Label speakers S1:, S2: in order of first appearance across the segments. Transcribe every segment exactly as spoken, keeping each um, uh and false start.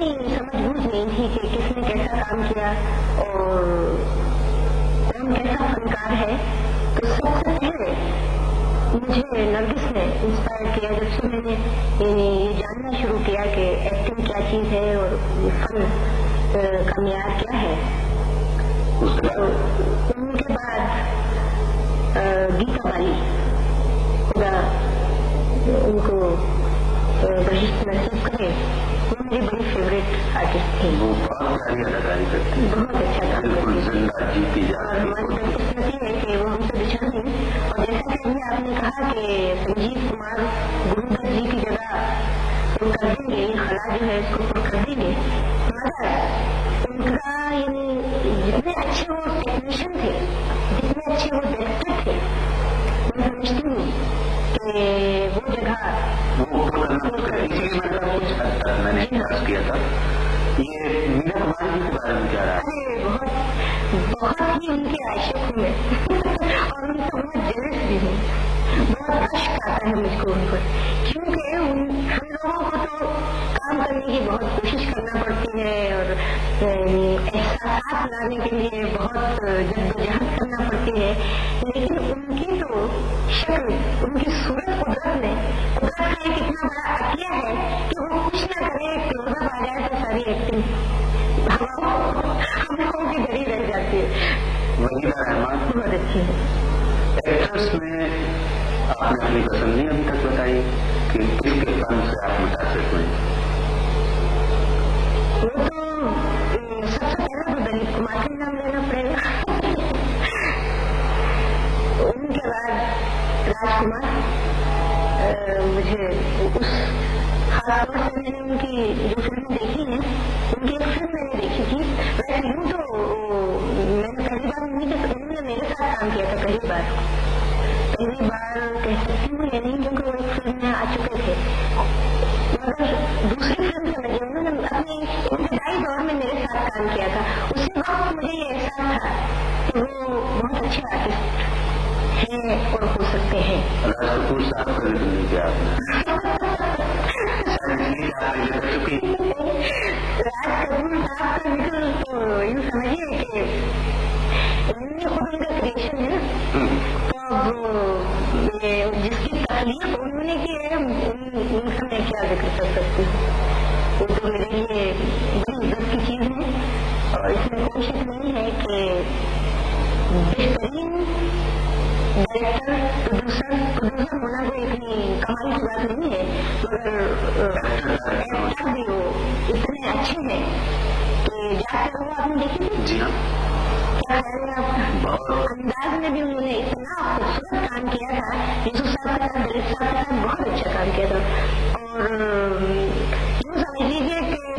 S1: इतनी समझ बूझ नहीं थी कि किसने कैसा काम किया और कौन कैसा फनकार है। तो सबसे पहले मुझे नरगिस ने इंस्पायर किया जब से मैंने ये जानना शुरू किया कि एक्टिंग क्या चीज है और फन का मियार क्या है। तो उनके बाद गीता बाली, खुदा उनको बहिष्ठ नसीब करे, वो मेरी बड़ी फेवरेट आर्टिस्ट थी।
S2: वो बहुत सारी अदाकारी करती है,
S1: बहुत अच्छा काम करती है
S2: और
S1: हमारी बदकिस्मती है कि वो हमसे बिछड़ गई। और जैसा कि आपने कहा कि संजीव कुमार गुरुदत्त जी की जगह वो कर देंगे, खला जो है इसको पूरा कर देंगे, मगर उनका यानी जितने अच्छे वो टेक्नीशियन थे, जितने अच्छे वो डायरेक्टर थे, मैं समझती हूँ कि वो जगह
S2: मैंने प्रयास किया था। ये मीना कुमारी जी के बारे में क्या रहा?
S1: अरे बहुत बहुत ही उनके आशिक हूँ मैं और उनसे बहुत जेलस भी हूँ। बहुत अश्क आता है मुझको उन पर, क्योंकि उन हम लोगों को तो काम करने की बहुत कोशिश करना पड़ती है और एहसास लाने के लिए बहुत जद्दोजहद करना पड़ती है, लेकिन उनकी तो शक्ल, उनकी सूरत कुदरत ने कुदरत का एक इतना बड़ा अतिया है कि वो कुछ ना करे, क्लोजअप आ जाए तो सारी एक्टिंग हम लोगों की गरी रह जाती है।
S2: वहीदा रहमान
S1: बहुत अच्छी है।
S2: एक्ट्रेस में आपने अपनी पसंद नहीं अभी तक बताई कि किसके फन से आप मुतासिर हुए?
S1: वो तो सबसे पहले तो दलीप कुमार का नाम लेना पड़ेगा उनके बाद राजकुमार। मुझे उस खासतौर से मैंने उनकी जो फिल्में देखी हैं, उनकी एक फिल्म मैंने देखी थी। वैसे यूँ तो मैंने पहली बार उन्होंने मेरे साथ काम किया था, पहली बार पहली बार कह सकती हूँ या नहीं, क्योंकि वो एक फिल्म में आ चुके थे, मगर दूसरी फिल्म समझिए उन्होंने अपने इब्तदाई दौर में मेरे साथ काम किया था। उसी वक्त मुझे ये एहसास था कि वो बहुत अच्छे आर्टिस्ट हैं और हो सकते हैं।
S2: राज कपूर साहब का भी नहीं किया
S1: राज कपूर साहब का निकल तो यूँ समझिए कि उन्होंने खुद उनका क्रिएशन है ना, तो अब ये जिसकी तकलीफ उन्होंने की है उनका मैं क्या जिक्र कर सकती हूँ। वो तो मेरे लिए बड़ी इज्जत की चीज है और इसमें कोई शक नहीं है कि बेहतरीन डायरेक्टर, प्रोड्यूसर प्रोड्यूसर होना कोई इतनी कमाल की बात नहीं है, मगर एक्टर भी वो इतने अच्छे हैं कि जाकर वो आपने देखी थी।
S2: जी हाँ,
S1: क्या ख्याल है आपका? अंदाज में भी उन्होंने इतना खूबसूरत काम किया था, यूसुफ साहब के साथ, दलित साहब के साथ बहुत अच्छा काम किया था। और यूँ समझ लीजिए कि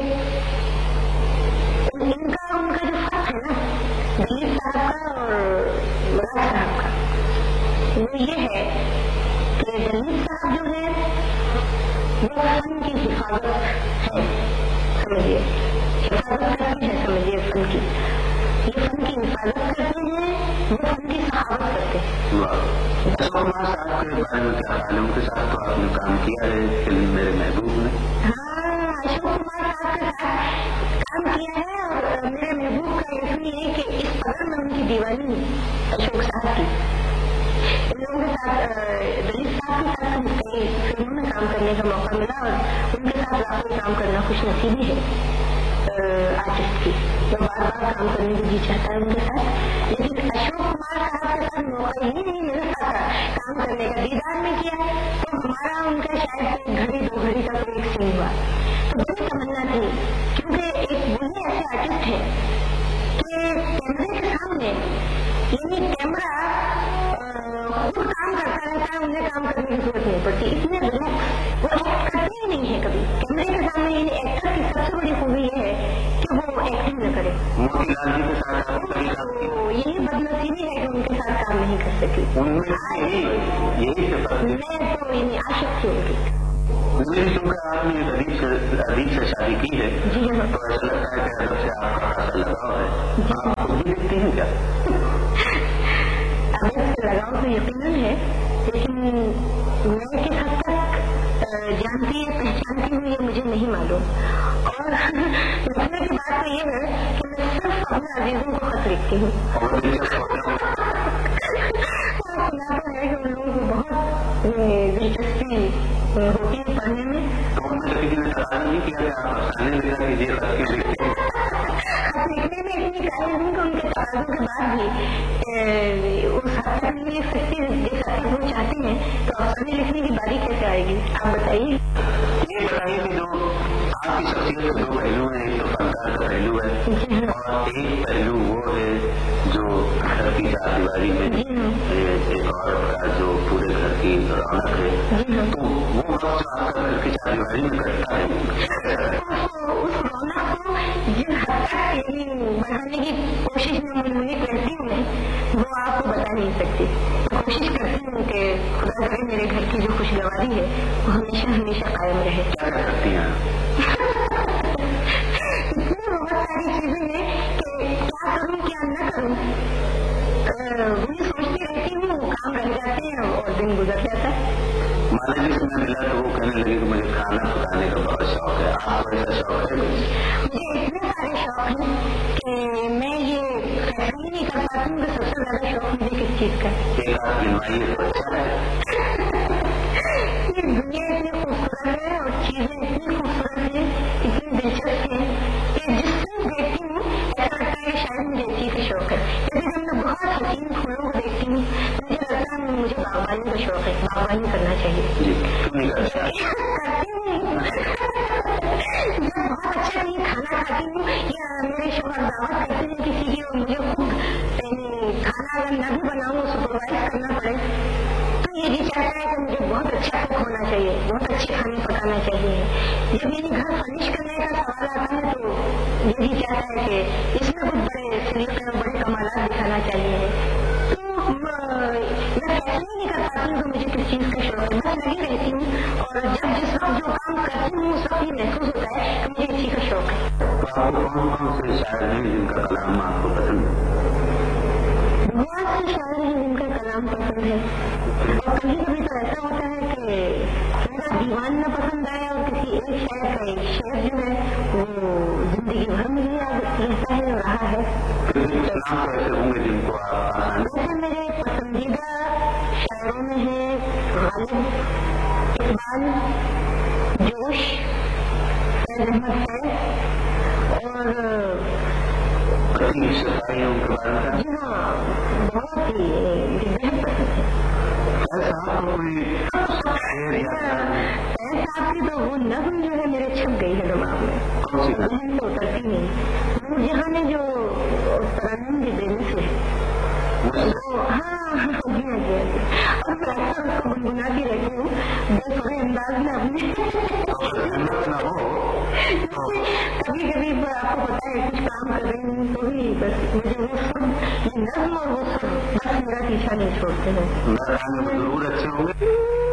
S1: इनका उनका जो फर्क है ना, दलित साहब का और राज साहब का, वो ये है कि दलित साहब जो है वो फन की हिफाजत है, समझिए हिफाजत करते हैं, समझिए फन की, ये फन की हिफाजत करते हैं, वो फन की सहावत करते हैं।
S2: अशोक कुमार साहब के बारे में क्या ख्याल है? उनके साथ तो आपने काम किया है फिल्म मेरे महबूब में।
S1: हाँ, अशोक कुमार साहब के साथ काम किया है और मेरे महबूब का इसलिए है कि इस कदर में उनकी दीवानी है अशोक साहब की। इन लोगों के साथ, दलित साहब के साथ कई फिल्मों में काम करने का मौका मिला और उनके साथ लाखों काम करना खुश नसीबी है आर्टिस्ट की, तो बार बार काम करने की जी चाहता है उनके साथ। लेकिन अशोक कुमार साहब के साथ मौका ही नहीं मिल पाता काम करने का। दीदार में किया तो हमारा उनका शायद घड़ी दो घड़ी का कोई एक सीन हुआ, तो बड़ी तमन्ना थी, क्योंकि एक वही ऐसे आर्टिस्ट है कि कैमरे के सामने, यानी कैमरा खुद काम करता रहता है, उन्हें काम करने की जरूरत नहीं पड़ती, इतने रिलैक्स वो एक्ट करते ही नहीं है कभी कैमरे के सामने। यानी एक्टर की सबसे बड़ी खूबी ये है कि वो एक्टिंग न करे।
S2: मोतीलाल जी के साथ
S1: तो यही बदनसीबी है कि उनके साथ काम नहीं कर सकी।
S2: यही
S1: मैं तो यानी आशिक थी उनकी।
S2: मुझे क्योंकि आपने एक अदीब से अदीब से शादी की है,
S1: जी हाँ,
S2: तो ऐसा लगता है कि अदब से आपका खासा लगाव है। आप खुद भी देखती हैं क्या?
S1: अदब से लगाव तो यकीनन है, लेकिन मैं किस हद तक जानती है, पहचानती हूँ, ये मुझे नहीं मालूम। और लिखने की बात तो ये है कि मैं सिर्फ अपने अजीजों को खत लिखती हूँ। सुना तो है कि उन लोगों को बहुत दिलचस्पी होती है पढ़ने में।
S2: तो उनमें किसी ने तराजू नहीं किया कि आप अफसाने लिखा कीजिए, खत क्यों लिखते हैं?
S1: खत लिखने में इतनी काबिल हूँ कि उनके तराजू के बाद भी उस हद तक नहीं लिख सकती जिस हद तक वो चाहते हैं, तो अफसाने लिखने की बारी कैसे आएगी आप बताइए।
S2: ये बताइए कि जो आपकी शख्सियत के दो पहलू हैं, एक तो फनकार का पहलू है और एक पहलू वो है जो घर की चारदीवारी में एक औरत का जो पूरे घर की रौनक है, तो वो वक्त जो आपका घर की चारदीवारी में कटता है,
S1: उस रौनक को जिस हद तक बढ़ाने की कोशिश में मुझे करती हूँ मैं, वो आपको बता नहीं सकती। कोशिश करती हूँ कि खुदा करे मेरे घर की जो खुशगवारी है वो हमेशा हमेशा कायम रहे।
S2: क्या कर सकती हैं?
S1: इतनी बहुत सारी चीजें हैं कि क्या करूँ क्या न करूँ, वही सोचती रहती हूँ, काम रह जाते हैं और दिन गुजर जाता है।
S2: माला जी से मैं मिला तो वो कहने लगी कि मुझे खाना पकाने का बहुत शौक है। आपको ऐसा शौक है?
S1: मुझे इतने सारे शौक हैं कि मैं ये फैसला ही नहीं कर पाती हूँ कि सबसे ज्यादा शौक मुझे किस चीज का।
S2: एक आप गिनवाइए तो अच्छा है।
S1: ये दुनिया इतनी खूबसूरत है और चीजें इतनी खूबसूरत है, इतनी दिलचस्प है कि जिससे देखती हूँ ऐसा लगता है कि शायद मुझे इसी का शौक है। जैसे जब मैं बहुत हसीन फूलों को देखती हूँ मुझे लगता है मुझे बागवानी का शौक है, बागवानी करना चाहिए। करती हूँ जब बहुत अच्छा कहीं खाना खाती हूँ या मेरे शौहर दावत करते हैं किसी की और मुझे खुद खाना अगर न भी बनाऊँ सुपरवाइज करना पड़े तो ये भी चाहता है कि मुझे बहुत अच्छा कुक होना चाहिए, बहुत अच्छे खाने पकाना चाहिए। जब मेरे घर फर्निश करने का सवाल आता है तो ये भी चाहता है कि इसमें कुछ बड़े सलीके और बड़े कमालात दिखाना चाहिए। तो मैं फैसला नहीं कर पाती हूँ कि मुझे किस चीज का शौक है, बस लगी रहती हूँ और जब जिस वक्त जो काम करती हूँ उस वक्त ये महसूस होता है कि मुझे इसी का शौक है।
S2: तो आपको कौन कौन से शायर हैं जिनका कलाम आपको पसंद है?
S1: बहुत से शायर हैं जिनका कलाम पसंद है और कभी कभी तो ऐसा होता है कि मेरा दीवान न पसंद आया और किसी एक शायर का एक शेर जो है वो जिंदगी भर में ही याद रहता है और रहा है।
S2: नाम तो ऐसे होंगे जिनको आप?
S1: जैसे मेरे पसंदीदा शायरों में है गालिब, इकबाल, जोश, फैज अहमद है और जी हाँ बहुत ही बेहद पसंद है।
S2: साहब
S1: की तो वो नज़्म जो है मेरे छप गई है दिमाग में, जहन तो उतरती नहीं। वो जहाँ में जो तरन्नुम भी देने से तो हाँ जी हाँ जी और मैं अक्सर उसको गुनगुनाती रहती हूँ बेसुरे अंदाज में अपने। कभी कभी आपको पता है कुछ काम कर रही हूँ तो भी बस मुझे वो सब ये नज़्म और वो सब बस मेरा पीछा नहीं छोड़ते हैं।
S2: जरूर अच्छे होंगे।